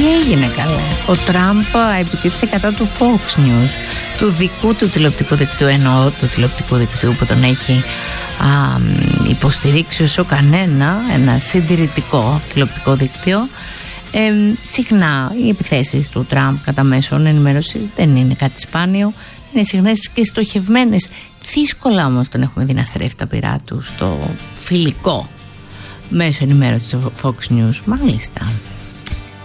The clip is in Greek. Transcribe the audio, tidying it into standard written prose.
έγινε καλέ? Ο Τραμπ επιτίθεται κατά του Fox News, του δικού του τηλεοπτικού δικτύου, εννοώ του τηλεοπτικού δικτύου που τον έχει υποστηρίξει όσο κανένα, ένα συντηρητικό τηλεοπτικό δίκτυο. Συχνά οι επιθέσεις του Τραμπ κατά μέσων ενημέρωσης δεν είναι κάτι σπάνιο, είναι συχνές και στοχευμένες. Δύσκολα όμως τον έχουμε δει να στρέφει τα πυρά του στο φιλικό μέσο ενημέρωσης του Fox News. Μάλιστα.